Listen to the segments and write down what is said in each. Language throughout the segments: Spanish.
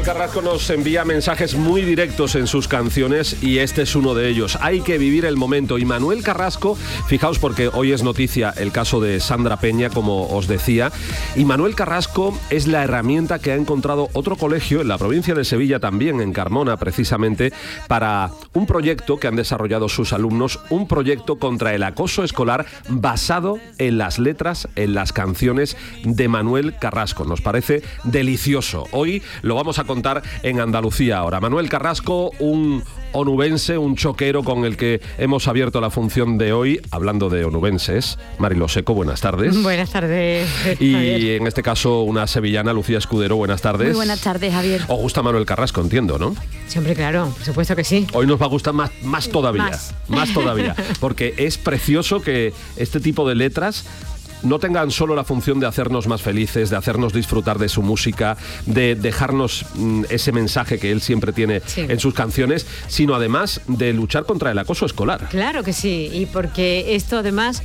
Carrasco nos envía mensajes muy directos en sus canciones y este es uno de ellos. Hay que vivir el momento. Y Manuel Carrasco, fijaos porque hoy es noticia el caso de Sandra Peña, como os decía, y Manuel Carrasco es la herramienta que ha encontrado otro colegio en la provincia de Sevilla, también en Carmona precisamente, para un proyecto que han desarrollado sus alumnos, un proyecto contra el acoso escolar basado en las letras, en las canciones de Manuel Carrasco. Nos parece delicioso. Hoy lo vamos a contar en Andalucía ahora. Manuel Carrasco, un onubense, un choquero con el que hemos abierto la función de hoy, hablando de onubenses. Mariló Seco, buenas tardes. Buenas tardes, y Javier. en este caso una sevillana, Lucía Escudero, buenas tardes. Muy buenas tardes, Javier. Os gusta Manuel Carrasco, entiendo, ¿no? Siempre, claro, por supuesto que sí. Hoy nos va a gustar más todavía, más todavía, porque es precioso que este tipo de letras no tengan solo la función de hacernos más felices, de hacernos disfrutar de su música, de dejarnos ese mensaje que él siempre tiene en sus canciones, sino además de luchar contra el acoso escolar. Claro que sí, y porque esto además,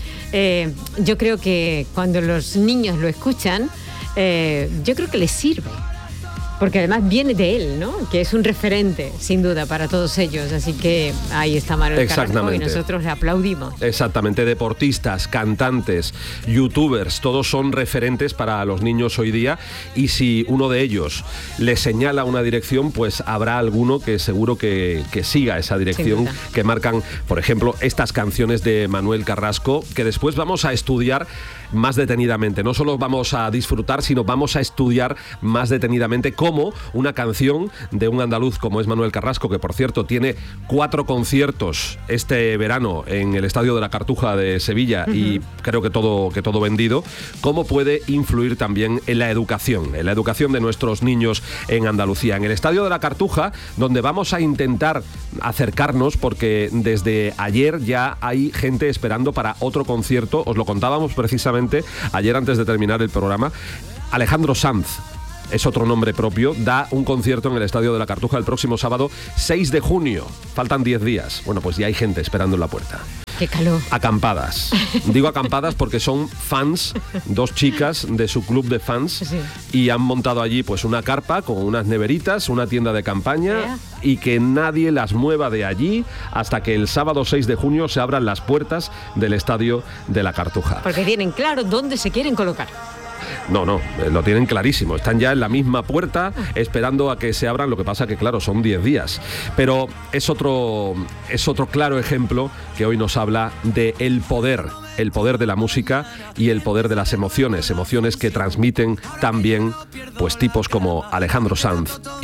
yo creo que cuando los niños lo escuchan, yo creo que les sirve. Porque además viene de él, ¿no? Que es un referente, sin duda, para todos ellos. Así que ahí está Manuel Carrasco y nosotros le aplaudimos. Exactamente. Deportistas, cantantes, youtubers, todos son referentes para los niños hoy día. Y si uno de ellos le señala una dirección, pues habrá alguno que seguro que siga esa dirección que marcan, por ejemplo, estas canciones de Manuel Carrasco, que después vamos a estudiar más detenidamente. No solo vamos a disfrutar, sino vamos a estudiar más detenidamente cómo una canción de un andaluz como es Manuel Carrasco, que por cierto tiene 4 conciertos este verano en el Estadio de la Cartuja de Sevilla y creo que todo vendido, cómo puede influir también en la educación de nuestros niños en Andalucía. En el Estadio de la Cartuja, donde vamos a intentar acercarnos, porque desde ayer ya hay gente esperando para otro concierto, os lo contábamos precisamente ayer antes de terminar el programa. Alejandro Sanz es otro nombre propio, da un concierto en el Estadio de la Cartuja el próximo sábado 6 de junio. Faltan 10 días. Bueno, pues ya hay gente esperando en la puerta. ¡Qué calor! Acampadas. Digo acampadas porque son fans, 2 chicas de su club de fans, y han montado allí pues una carpa con unas neveritas, una tienda de campaña, y que nadie las mueva de allí hasta que el sábado 6 de junio se abran las puertas del Estadio de la Cartuja. Porque tienen claro dónde se quieren colocar. No, lo tienen clarísimo. Están ya en la misma puerta esperando a que se abran. Lo que pasa que, claro, son 10 días. Pero es otro claro ejemplo que hoy nos habla de el poder de la música y el poder de las emociones que transmiten también pues tipos como Alejandro Sanz